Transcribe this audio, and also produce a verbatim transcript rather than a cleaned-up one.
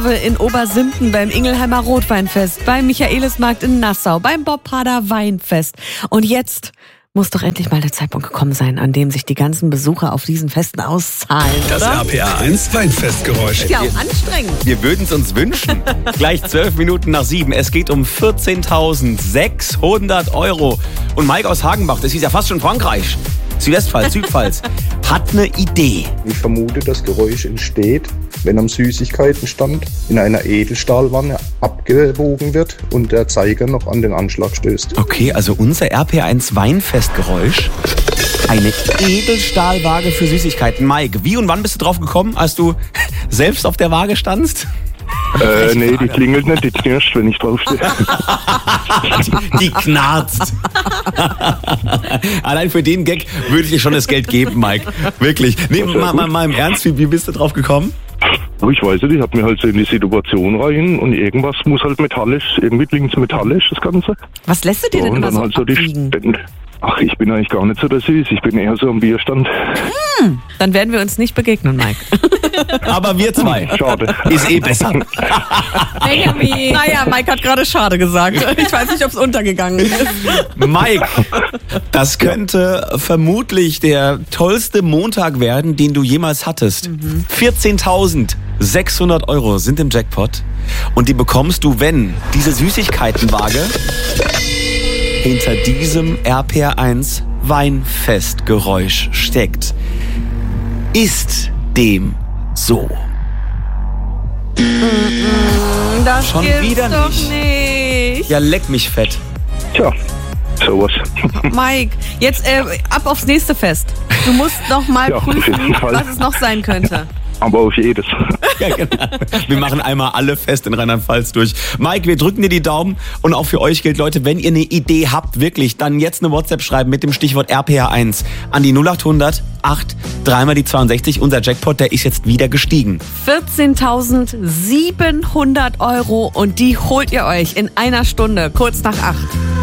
in Obersimpen beim Ingelheimer Rotweinfest, beim Michaelismarkt in Nassau, beim Bobharder Weinfest. Und jetzt muss doch endlich mal der Zeitpunkt gekommen sein, an dem sich die ganzen Besucher auf diesen Festen auszahlen, Das oder? R P R eins Weinfestgeräusch. Ist ja auch anstrengend. Wir würden es uns wünschen. Gleich zwölf Minuten nach sieben. Es geht um vierzehntausendsechshundert Euro. Und Mike aus Hagenbach, das ist ja fast schon Frankreich. Südwestpfalz, Südpfalz, hat eine Idee. Ich vermute, das Geräusch entsteht, wenn am Süßigkeitenstand in einer Edelstahlwanne abgewogen wird und der Zeiger noch an den Anschlag stößt. Okay, also unser R P R eins Weinfestgeräusch. Eine Edelstahlwaage für Süßigkeiten. Mike, wie und wann bist du drauf gekommen, als du selbst auf der Waage standst? Äh, nee, die klingelt nicht, die knirscht, wenn ich draufstehe. Die, die knarzt. Allein für den Gag würde ich dir schon das Geld geben, Mike. Wirklich. Nee, mal, mal, mal im Ernst, wie, wie bist du drauf gekommen? Aber ich weiß nicht, ich hab mir halt so in die Situation rein und irgendwas muss halt metallisch, irgendwie klingt es metallisch, das Ganze. Was lässt du dir denn und immer dann so halt so die abwiegen? Stände. Ach, ich bin eigentlich gar nicht so der Süß, ich bin eher so am Bierstand. Dann werden wir uns nicht begegnen, Mike. Aber wir zwei. Schade. Ist eh besser. Benjamin. Naja, Mike hat gerade schade gesagt. Ich weiß nicht, ob es untergegangen ist. Mike, das könnte vermutlich der tollste Montag werden, den du jemals hattest. Mhm. vierzehntausendsechshundert Euro sind im Jackpot. Und die bekommst du, wenn diese Süßigkeitenwaage hinter diesem R P R eins Weinfestgeräusch steckt. Ist dem so? Das Schon gibt's wieder doch nicht. nicht. Ja, leck mich fett. Tja, sowas. Mike, jetzt äh, ab aufs nächste Fest. Du musst noch mal Ja, auf prüfen, jeden Fall. was es noch sein könnte. Aber auf jedes. Ja, genau. Wir machen einmal alle fest in Rheinland-Pfalz durch. Mike, wir drücken dir die Daumen und auch für euch gilt, Leute, wenn ihr eine Idee habt, wirklich, dann jetzt eine WhatsApp schreiben mit dem Stichwort R P R eins an die null acht hundert acht dreimal die zweiundsechzig. Unser Jackpot, der ist jetzt wieder gestiegen. vierzehntausendsiebenhundert Euro und die holt ihr euch in einer Stunde, kurz nach acht.